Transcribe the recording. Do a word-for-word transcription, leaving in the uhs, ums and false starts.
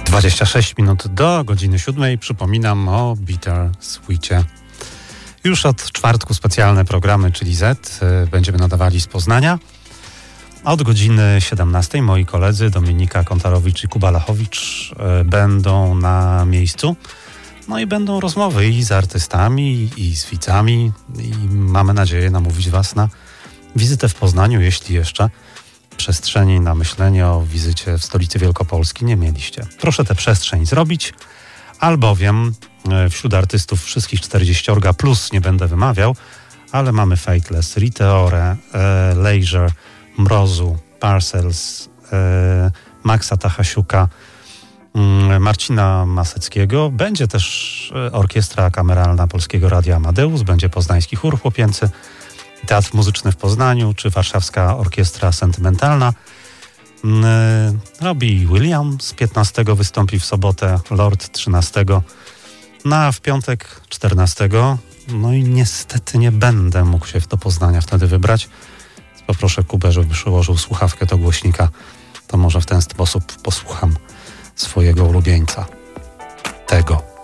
dwadzieścia sześć minut do godziny siódmej. Przypominam o Bitter Sweetie. Już od czwartku specjalne programy, czyli Z, będziemy nadawali z Poznania. A od godziny siedemnastej moi koledzy Dominika Kontarowicz i Kuba Lachowicz będą na miejscu. No i będą rozmowy i z artystami, i z widzami. I mamy nadzieję namówić Was na wizytę w Poznaniu, jeśli jeszcze przestrzeni na myślenie o wizycie w stolicy Wielkopolski nie mieliście. Proszę tę przestrzeń zrobić, albowiem wśród artystów wszystkich czterdzieściorga plus nie będę wymawiał, ale mamy Fateless, Riteore, e, Leisure, Mrozu, Parcels, e, Maxa Tachasiuka, e, Marcina Maseckiego. Będzie też orkiestra kameralna Polskiego Radia Amadeus, będzie Poznański Chór Chłopięcy, Teatr Muzyczny w Poznaniu, czy Warszawska Orkiestra Sentymentalna. Robbie Williams piętnastego wystąpi w sobotę, Lord trzynastego, no a w piątek czternastego. No i niestety nie będę mógł się do Poznania wtedy wybrać. Poproszę Kubę, żeby przyłożył słuchawkę do głośnika. To może w ten sposób posłucham swojego ulubieńca. Tego.